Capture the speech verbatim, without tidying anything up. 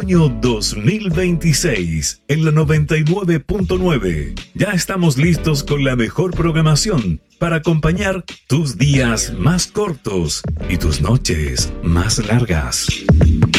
otoño dos mil veintiséis en la noventa y nueve punto nueve. Ya estamos listos con la mejor programación para acompañar tus días más cortos y tus noches más largas.